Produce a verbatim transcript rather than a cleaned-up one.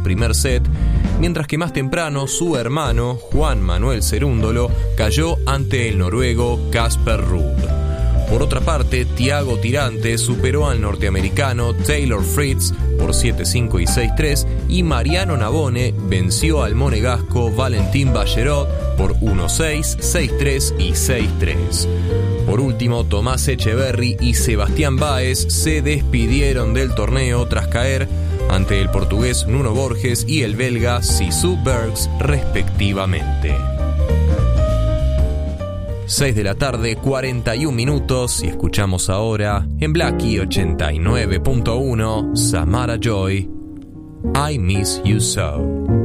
primer set, mientras que más temprano su hermano, Juan Manuel Cerúndolo, cayó ante el noruego Casper Ruud. Por otra parte, Thiago Tirante superó al norteamericano Taylor Fritz por siete cinco y seis tres y Mariano Navone venció al monegasco Valentín Ballerot por uno seis, seis tres y seis tres. Por último, Tomás Echeverry y Sebastián Báez se despidieron del torneo tras caer ante el portugués Nuno Borges y el belga Sissou Bergs respectivamente. seis de la tarde, cuarenta y un minutos, y escuchamos ahora en Blackie ochenta y nueve punto uno Samara Joy, I Miss You So.